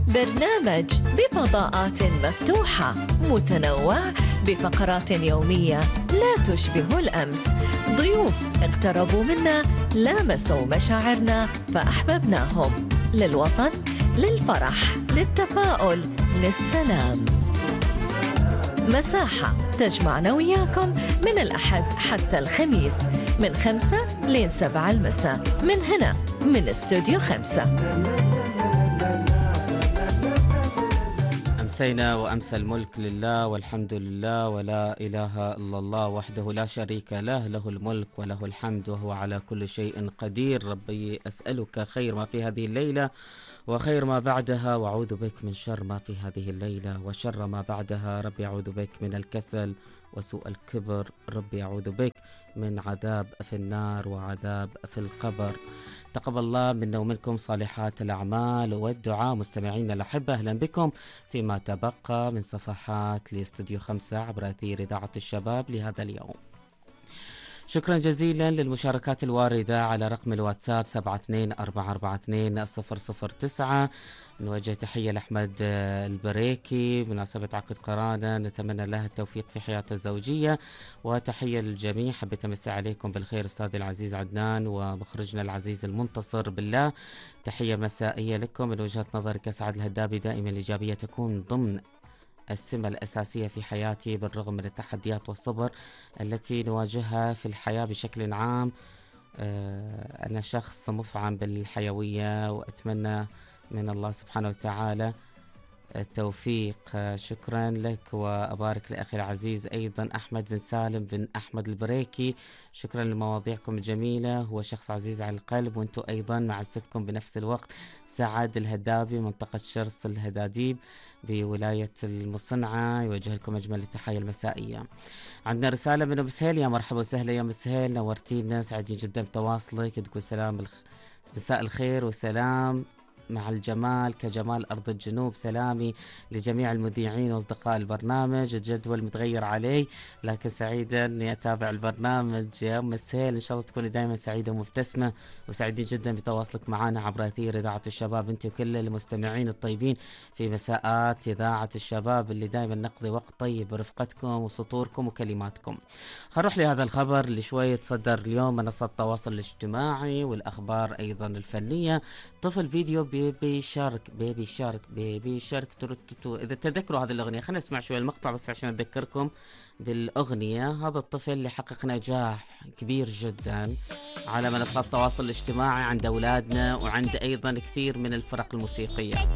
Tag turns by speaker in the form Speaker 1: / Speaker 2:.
Speaker 1: برنامج بفضاءات مفتوحة متنوع بفقرات يومية لا تشبه الأمس. ضيوف اقتربوا منا، لامسوا مشاعرنا فأحببناهم. للوطن، للفرح، للتفاؤل، للسلام. مساحة تجمعنا وياكم من الأحد حتى الخميس من 5 لين 7 المساء من هنا من استوديو 5.
Speaker 2: أمسينا وأمسى الملك لله والحمد لله ولا إله إلا الله وحده لا شريك له، له الملك وله الحمد وهو على كل شيء قدير. ربي أسألك خير ما في هذه الليلة وخير ما بعدها، وأعوذ بك من شر ما في هذه الليلة وشر ما بعدها. ربي أعوذ بك من الكسل وسوء الكبر. ربي أعوذ بك من عذاب في النار وعذاب في القبر. تقبل الله منا ومنكم صالحات الأعمال والدعاء. مستمعينا الأحبة، أهلا بكم فيما تبقى من صفحات لاستوديو 5 عبر أثير إذاعة الشباب لهذا اليوم. شكرا جزيلا للمشاركات الواردة على رقم الواتساب 72442009. نوجه تحية لأحمد البريكي بمناسبة عقد قرانة، نتمنى له التوفيق في حياته الزوجية، وتحية للجميع. حبيت أمسي عليكم بالخير أستاذ العزيز عدنان ومخرجنا العزيز المنتصر بالله. تحية مسائية لكم. من وجهة نظرك أسعد الهدابي دائما الإيجابية تكون ضمن السمة الأساسية في حياتي بالرغم من التحديات والصبر التي نواجهها في الحياة بشكل عام. أنا شخص مفعم بالحيوية وأتمنى من الله سبحانه وتعالى التوفيق. شكرا لك، وأبارك لأخي العزيز أيضا أحمد بن سالم بن أحمد البريكي. شكرا لمواضيعكم الجميلة. هو شخص عزيز على القلب، وانتم أيضا معزتكم بنفس الوقت. سعد الهدابي منطقة شرس الهداديب بولاية المصنعة يوجه لكم أجمل التحايا المسائية. عندنا رسالة من أبو سهيل. يا مرحبا وسهلا يا أبو سهيل، نورتينا، سعيدين جدا بتواصلك. تقول سلام مساء الخير وسلام مع الجمال كجمال أرض الجنوب. سلامي لجميع المذيعين وأصدقاء البرنامج. الجدول متغير علي لكن سعيدا أني أتابع البرنامج. يا أم السهيل، إن شاء الله تكوني دائما سعيدة ومبتسمة، وسعيدين جدا بتواصلك معنا عبر أثير إذاعة الشباب، أنت وكل المستمعين الطيبين في مساءات إذاعة الشباب اللي دائما نقضي وقت طيب برفقتكم وسطوركم وكلماتكم. هنروح لهذا الخبر اللي شوي تصدر اليوم منصات التواصل الاجتماعي والأخبار أيضا الفنية. طفل فيديو بيبي شارك إذا تذكروا هذه الأغنية. خلينا نسمع شوي المقطع بس عشان أذكركم بالأغنية. هذا الطفل اللي حقق نجاح كبير جدا على منصات التواصل الاجتماعي عند أولادنا وعند أيضا كثير من الفرق الموسيقية.